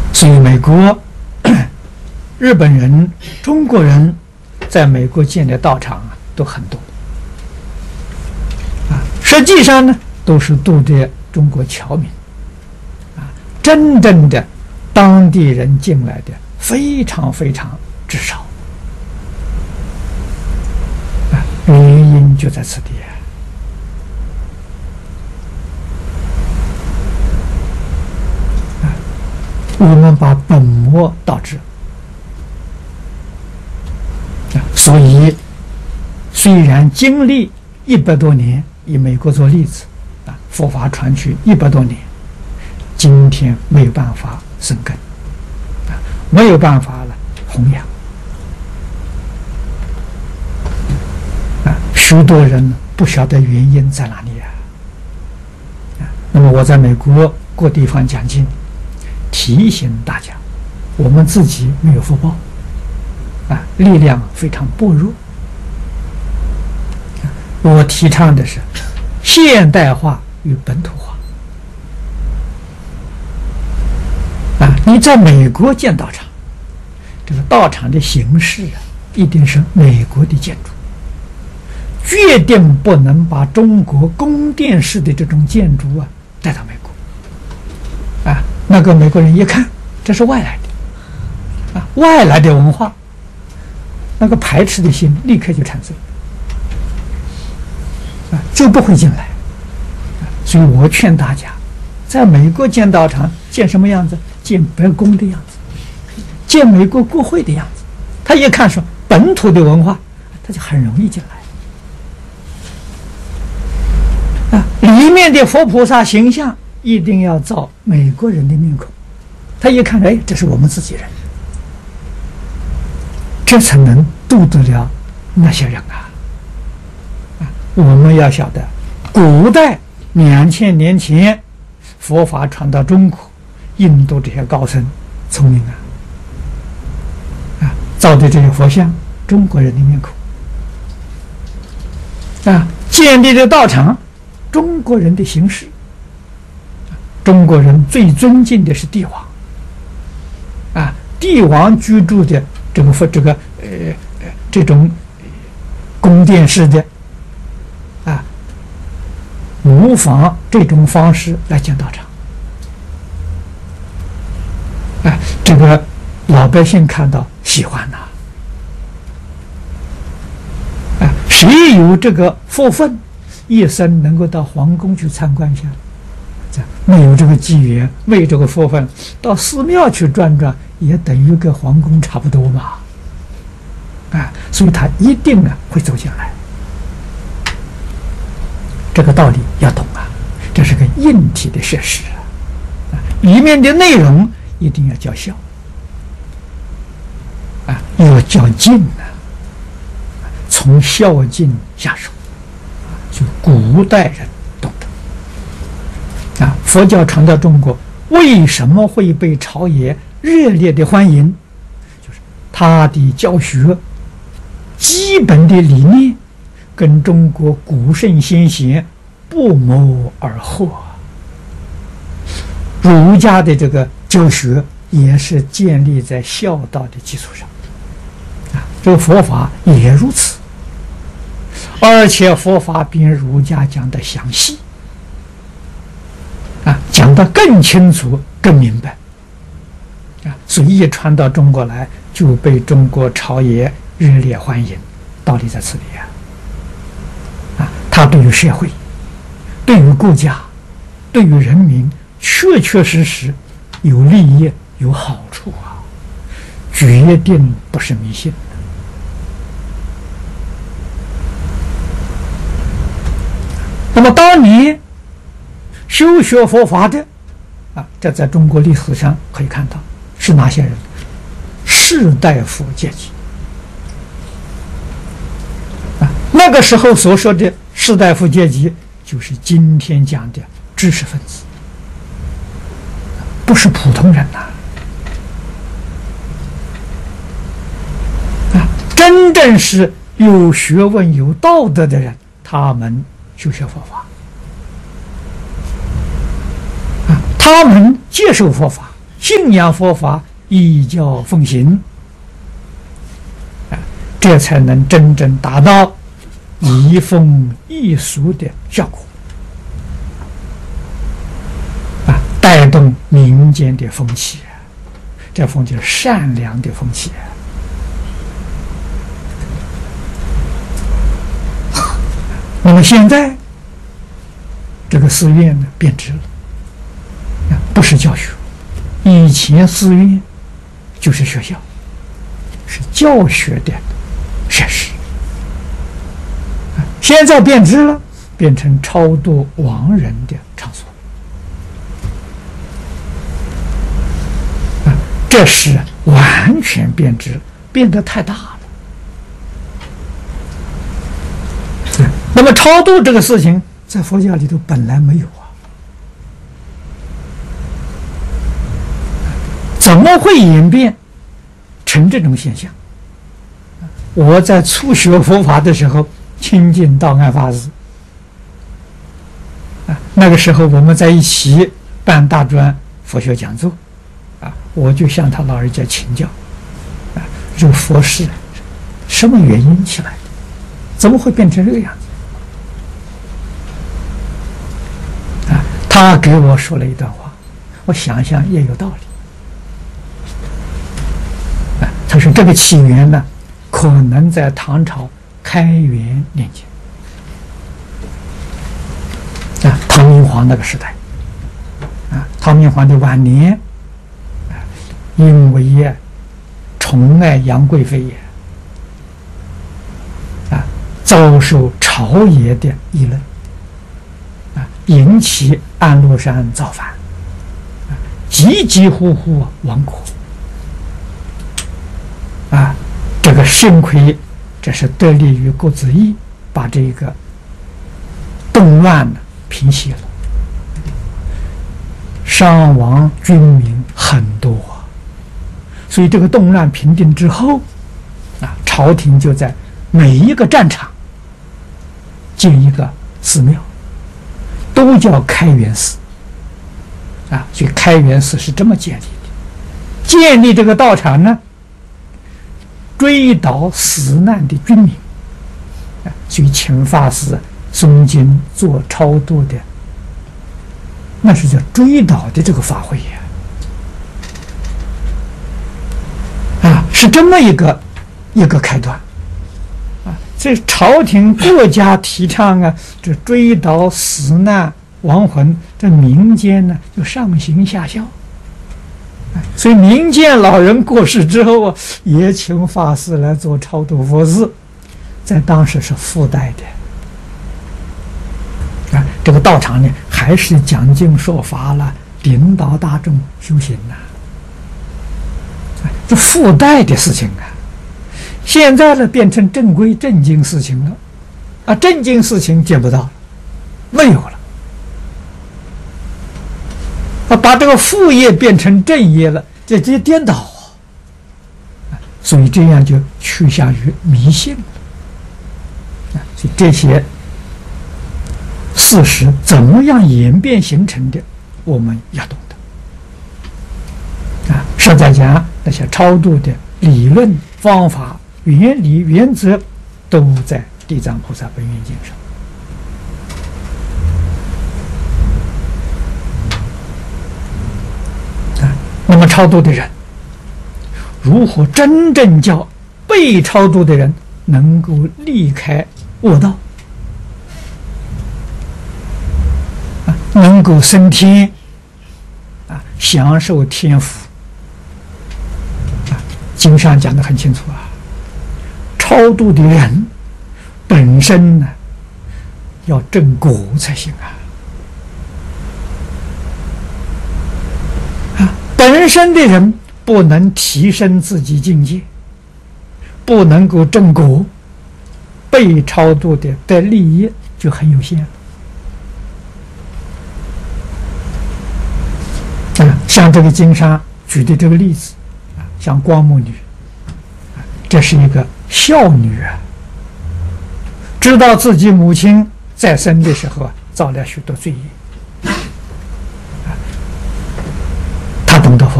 所以美国、日本人、中国人在美国建的道场都很多实际上呢，都是度的中国侨民真正的当地人进来的非常非常之少原因就在此地我们把本末倒置所以虽然经历100多年，以美国做例子佛法传去100多年，今天没有办法生根没有办法了弘扬许多人不晓得原因在哪里那么我在美国各地方讲经，提醒大家，我们自己没有福报力量非常薄弱我提倡的是现代化与本土化你在美国建道场，这个道场的形式一定是美国的建筑，决定不能把中国宫殿式的这种建筑带到美国那个美国人一看这是外来的外来的文化，那个排斥的心立刻就产生就不会进来所以我劝大家在美国建道场建什么样子？建白宫的样子，建美国国会的样子，他一看说本土的文化，他就很容易进来里面的佛菩萨形象一定要造美国人的面孔，他一看这是我们自己人，这才能度得了那些人我们要晓得古代2000年前佛法传到中国，印度这些高僧聪明造的这些佛像中国人的面孔建立的道场中国人的形式，中国人最尊敬的是帝王帝王居住的这种宫殿式的模仿这种方式来建道场这个老百姓看到喜欢谁有这个福分一生能够到皇宫去参观一下，没有这个机缘，没有这个福分，到寺庙去转转也等于跟皇宫差不多嘛所以他一定会走进来，这个道理要懂这是个硬体的设施里面的内容一定要叫孝要较劲从孝敬下手，就古代人懂得佛教传到中国为什么会被朝野热烈的欢迎，就是他的教学基本的理念跟中国古圣先贤不谋而合儒家的这个教学也是建立在孝道的基础上这个佛法也如此，而且佛法比儒家讲得详细讲得更清楚更明白所以一传到中国来就被中国朝野热烈欢迎，道理在此里他对于社会对于国家对于人民确确实实有利益有好处决定不是迷信那么当年修学佛法的这在中国历史上可以看到是哪些人？士大夫阶级那个时候所说的士大夫阶级就是今天讲的知识分子，不是普通人真正是有学问有道德的人，他们修学佛法他们接受佛法信仰佛法，依教奉行，这才能真正达到移风易俗的效果，带动民间的风气，这风气是善良的风气。那么现在这个寺院呢变质了，不是教学。以前寺院就是学校，是教学的设施，现在变质了，变成超度亡人的场所。这是完全变质，变得太大了。那么超度这个事情，在佛教里头本来没有啊，怎么会演变成这种现象？我在初学佛法的时候，亲近道安法师，那个时候我们在一起办大专佛学讲座，我就向他老人家请教，这个佛事什么原因起来的？怎么会变成这个样子？他给我说了一段话，我想想也有道理。他说这个起源呢，可能在唐朝开元年间，唐明皇那个时代，唐明皇的晚年，因为宠爱杨贵妃也，遭受朝野的议论，引起安禄山造反，急急呼呼亡国。这个幸亏这是得力于郭子仪，把这个动乱呢平息了，伤亡军民很多，所以这个动乱平定之后，朝廷就在每一个战场建一个寺庙，都叫开元寺，所以开元寺是这么建立的。建立这个道场呢，追悼死难的军民，所以请法师诵经做超度的，那是叫追悼的这个法会呀，是这么一个开端，这朝廷国家提倡这追悼死难亡魂，这民间呢就上行下效。所以民间老人过世之后也请法师来做超度佛事，在当时是附带的。这个道场呢，还是讲经说法了，领导大众修行这附带的事情现在呢，变成正规正经事情了，正经事情见不到了，没有了。把这个副业变成正业了，这直接颠倒所以这样就趋向于迷信了所以这些事实怎么样演变形成的，我们要懂得实在讲，那些超度的理论、方法、原理、原则，都在《地藏菩萨本愿经》上。那么超度的人如何真正叫被超度的人能够离开恶道，能够升天，享受天福经上讲得很清楚超度的人本身呢要正果才行本身的人不能提升自己境界，不能够正果，被超度的利益就很有限像这个经上举的这个例子像光目女，这是一个孝女知道自己母亲在生的时候造了许多罪业，他懂得佛